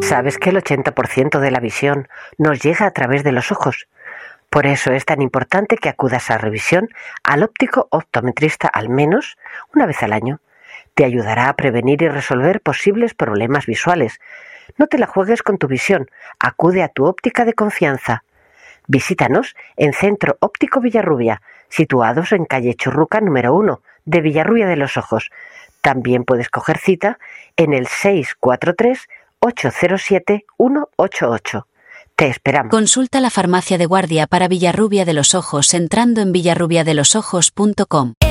Sabes que el 80% de la visión nos llega a través de los ojos. Por eso es tan importante que acudas a revisión al óptico optometrista al menos una vez al año. Te ayudará a prevenir y resolver posibles problemas visuales. No te la juegues con tu visión. Acude a tu óptica de confianza. Visítanos en Centro Óptico Villarrubia, situados en calle Churruca número 1 de Villarrubia de los Ojos. También puedes coger cita en el 643-807-188. Te esperamos. Consulta la farmacia de guardia para Villarrubia de los Ojos entrando en villarrubiadelosojos.com.